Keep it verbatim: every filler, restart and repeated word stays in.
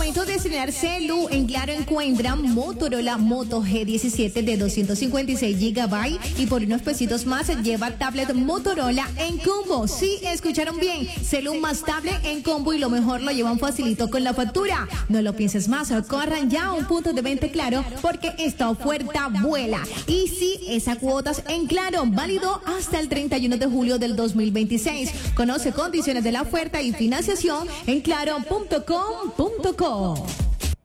momento de estrenar celu. En Claro encuentran Motorola Moto G diecisiete de doscientos cincuenta y seis gigabytes y por unos pesitos más lleva tablet Motorola en combo. Sí, escucharon bien, celu más tablet en combo y lo mejor lo llevan facilito con la factura. No lo pienses más, corran ya a un punto de venta Claro porque esta oferta vuela. Y sí, esa cuotas en Claro, válido hasta el treinta y uno de julio del dos mil veintiséis. Conoce condiciones de la oferta y financiación en claro punto com punto co.